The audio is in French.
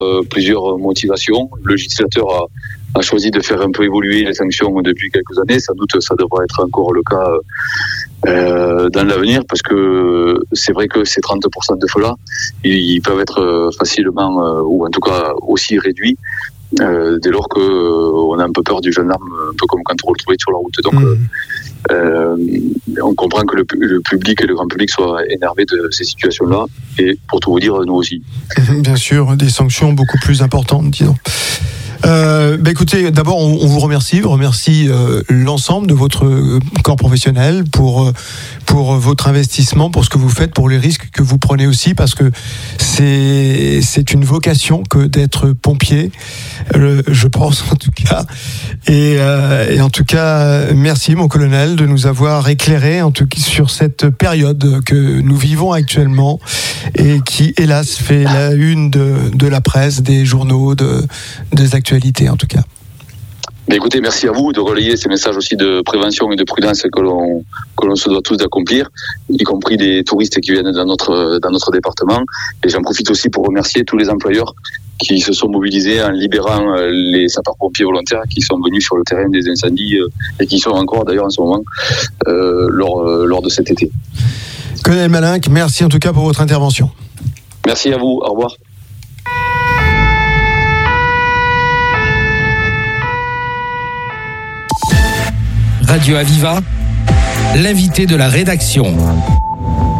plusieurs motivations. Le législateur a choisi de faire un peu évoluer les sanctions depuis quelques années. Sans doute, ça devra être encore le cas dans l'avenir, parce que c'est vrai que ces 30% de feux-là, ils peuvent être facilement, ou en tout cas aussi réduits, dès lors qu'on a un peu peur du gendarme, un peu comme quand on le trouvait sur la route. Donc, on comprend que le public et le grand public soient énervés de ces situations-là, et pour tout vous dire, nous aussi. Bien sûr, des sanctions beaucoup plus importantes, disons. Écoutez, d'abord on vous remercie l'ensemble de votre corps professionnel pour votre investissement, pour ce que vous faites, pour les risques que vous prenez aussi, parce que c'est une vocation que d'être pompier, je pense en tout cas. Et en tout cas, merci mon colonel de nous avoir éclairé en tout cas sur cette période que nous vivons actuellement et qui hélas fait la une de la presse, des journaux, des actualités en tout cas. Mais écoutez, merci à vous de relayer ces messages aussi de prévention et de prudence que l'on se doit tous d'accomplir, y compris des touristes qui viennent dans notre département. Et j'en profite aussi pour remercier tous les employeurs qui se sont mobilisés en libérant les sapeurs-pompiers volontaires qui sont venus sur le terrain des incendies et qui sont encore d'ailleurs en ce moment lors de cet été. Colonel Malinck, merci en tout cas pour votre intervention. Merci à vous, au revoir. Radio Aviva, l'invité de la rédaction.